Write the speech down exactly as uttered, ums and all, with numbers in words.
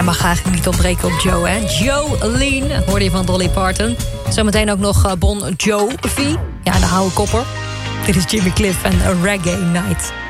mag eigenlijk niet ontbreken op Joe, hè? Jolene, hoorde je van Dolly Parton. Zometeen ook nog uh, Bon Jovi. Ja, de oude kopper. Dit is Jimmy Cliff en A Reggae Night.